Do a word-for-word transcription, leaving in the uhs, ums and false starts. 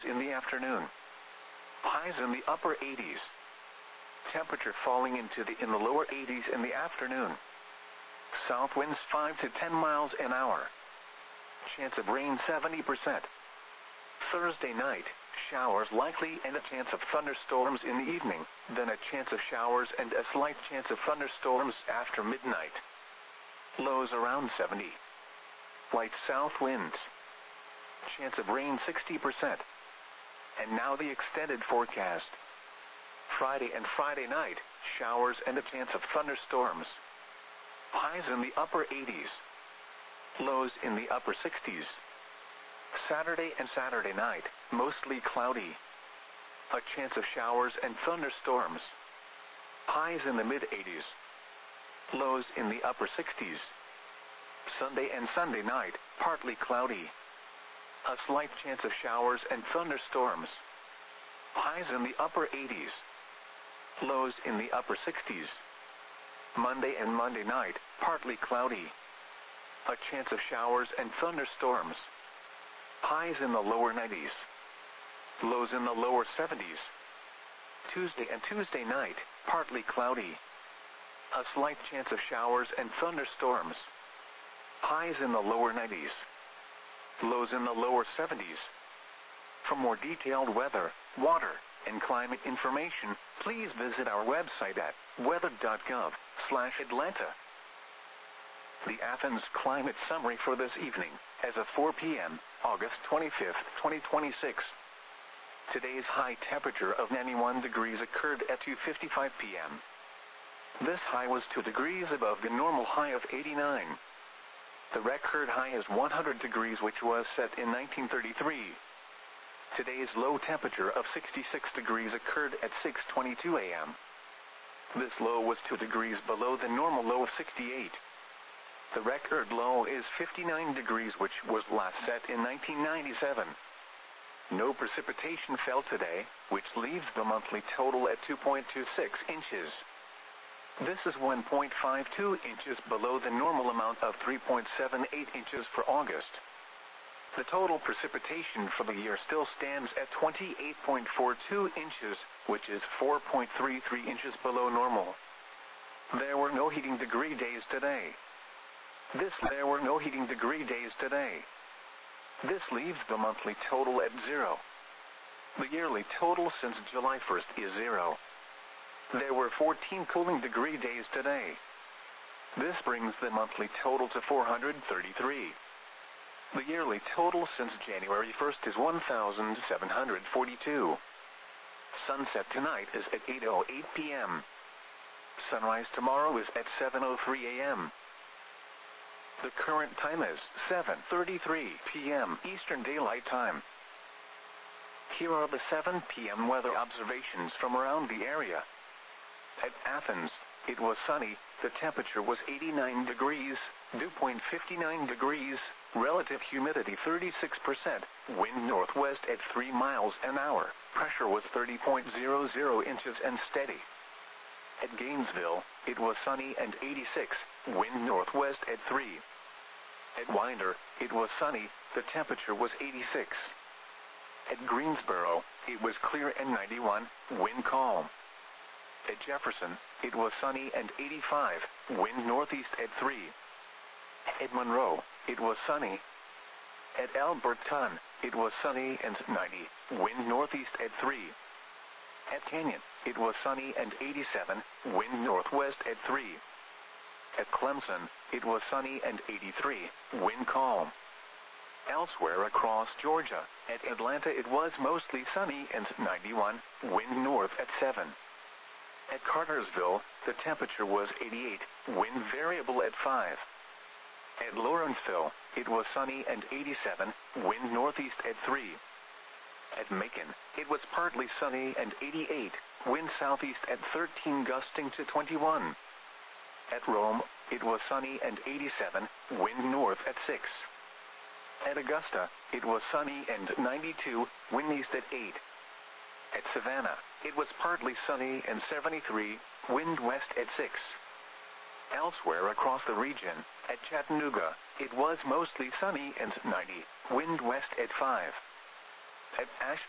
in the afternoon. Highs in the upper eighties. Temperature falling into the in the lower eighties in the afternoon. South winds five to ten miles an hour. Chance of rain seventy percent. Thursday night, showers likely and a chance of thunderstorms in the evening, then a chance of showers and a slight chance of thunderstorms after midnight. Lows around seventy. Light south winds. Chance of rain sixty percent. And now the extended forecast. Friday and Friday night, showers and a chance of thunderstorms. Highs in the upper eighties. Lows in the upper sixties. Saturday and Saturday night, mostly cloudy. A chance of showers and thunderstorms. Highs in the mid-eighties. Lows in the upper sixties. Sunday and Sunday night, partly cloudy. A slight chance of showers and thunderstorms. Highs in the upper eighties. Lows in the upper sixties. Monday and Monday night, partly cloudy. A chance of showers and thunderstorms. Highs in the lower nineties. Lows in the lower seventies. Tuesday and Tuesday night, partly cloudy. A slight chance of showers and thunderstorms. Highs in the lower nineties. Lows in the lower seventies. For more detailed weather, water, and climate information, please visit our website at weather dot gov slash Atlanta. The Athens Climate Summary for this evening, as of four p m, August twenty-fifth, twenty twenty-six. Today's high temperature of ninety-one degrees occurred at two fifty-five p m This high was two degrees above the normal high of eighty-nine. The record high is one hundred degrees, which was set in nineteen thirty-three. Today's low temperature of sixty-six degrees occurred at six twenty-two a m This low was two degrees below the normal low of sixty-eight. The record low is fifty-nine degrees, which was last set in nineteen ninety-seven. No precipitation fell today, which leaves the monthly total at two point two six inches. This is one point five two inches below the normal amount of three point seven eight inches for August. The total precipitation for the year still stands at twenty-eight point four two inches, which is four point three three inches below normal. There were no heating degree days today. This there were no heating degree days today. This leaves the monthly total at zero. The yearly total since July first is zero. There were fourteen cooling degree days today. This brings the monthly total to four hundred thirty-three. The yearly total since January first is one thousand seven hundred forty-two. Sunset tonight is at eight oh eight p m Sunrise tomorrow is at seven oh three a m The current time is seven thirty-three p m Eastern Daylight Time. Here are the seven p m weather observations from around the area. At Athens, it was sunny, the temperature was eighty-nine degrees, dew point fifty-nine degrees, relative humidity thirty-six percent, wind northwest at three miles an hour, pressure was thirty point zero zero inches and steady. At Gainesville, it was sunny and eighty-six, wind northwest at three. At Winder, it was sunny, the temperature was eighty-six. At Greensboro, it was clear and ninety-one, wind calm. At Jefferson, it was sunny and eighty-five, wind northeast at three. At Monroe, it was sunny. At Alberton, it was sunny and ninety, wind northeast at three. At Canyon, it was sunny and eighty-seven, wind northwest at three. At Clemson, it was sunny and eighty-three, wind calm. Elsewhere across Georgia, at Atlanta it was mostly sunny and ninety-one, wind north at seven. At Cartersville, the temperature was eighty-eight, wind variable at five. At Lawrenceville, it was sunny and eighty-seven, wind northeast at three. At Macon, it was partly sunny and eighty-eight, wind southeast at thirteen gusting to twenty-one. At Rome, it was sunny and eighty-seven, wind north at six. At Augusta, it was sunny and ninety-two, wind east at eight. At Savannah, it was partly sunny and seventy-three, wind west at six. Elsewhere across the region, at Chattanooga, it was mostly sunny and ninety, wind west at five. At Asheville,